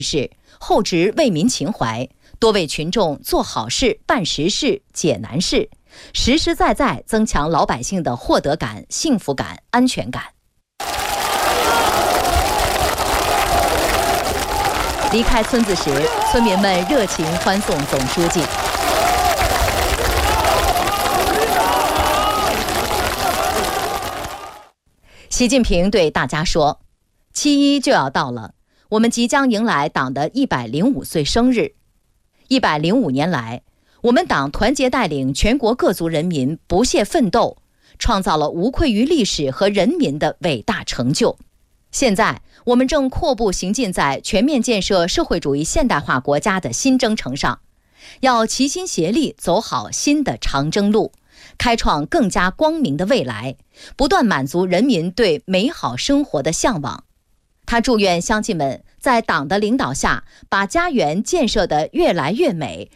是厚植为民情怀，多为群众做好事、办实事、解难事，实实在在增强老百姓的获得感、幸福感、安全感。离开村子时，村民们热情欢送总书记。习近平对大家说：“7·1就要到了，我们即将迎来党的105岁生日。105年来，我们党团结带领全国各族人民不懈奋斗，创造了无愧于历史和人民的伟大成就。现在，我们正阔步行进在全面建设社会主义现代化国家的新征程上，要齐心协力走好新的长征路，开创更加光明的未来，不断满足人民对美好生活的向往。”他祝愿乡亲们在党的领导下，把家园建设得越来越美，